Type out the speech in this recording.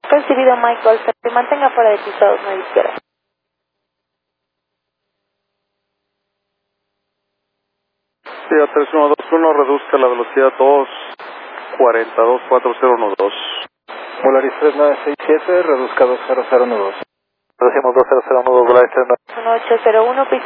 Recibido Michael, se mantenga fuera de pista 29 izquierda. Sí, a 3121, reduzca la velocidad 2424012. Volaris 3967, reduzca 20012. Reducimos 20012, Volaris 39. 1801, pista